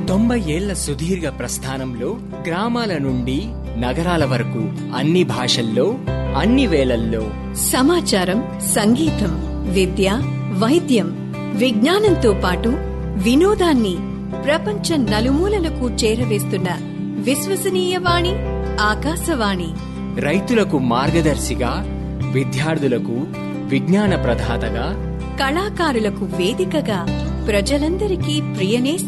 90 ఏళ్ల సుదీర్ఘ ప్రస్థానంలో గ్రామాల నుండి నగరాల వరకు అన్ని భాషల్లో అన్ని వేళల్లో సమాచారం, సంగీతం, విద్య, వైద్యం, విజ్ఞానంతో పాటు వినోదాన్ని ప్రపంచ నలుమూలలకు చేరవేస్తున్న విశ్వసనీయ వాణి ఆకాశవాణి. రైతులకు మార్గదర్శిగా, విద్యార్థులకు విజ్ఞాన ప్రదాతగా, కళాకారులకు వేదికగా, ప్రజలందరికీ ప్రియనేస్తంగా